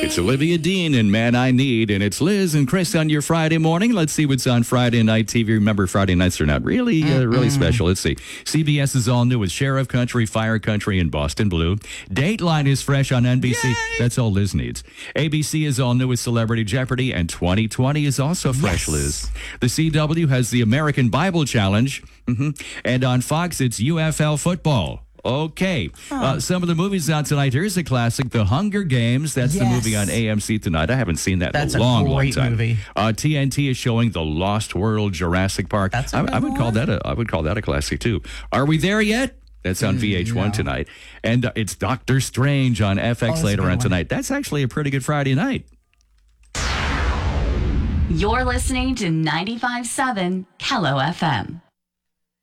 It's Olivia Dean and Man I Need, and it's Liz and Chris on your Friday morning. Let's see what's on Friday night TV. Remember, Friday nights are not really special. Let's see. CBS is all new with Sheriff Country, Fire Country, and Boston Blue. Dateline is fresh on NBC. Yay! That's all Liz needs. ABC is all new with Celebrity Jeopardy, and 2020 is also fresh, Liz. The CW has the American Bible Challenge, and on Fox, it's UFL football. Okay. Some of the movies on tonight. Here's a classic, The Hunger Games. That's the movie on AMC tonight. I haven't seen that in a long time. That's a great movie. TNT is showing The Lost World, Jurassic Park. That's I would call that a classic too. Are we there yet? That's on VH1 tonight. And it's Doctor Strange on FX later on tonight. That's actually a pretty good Friday night. You're listening to 95.7 Hello FM.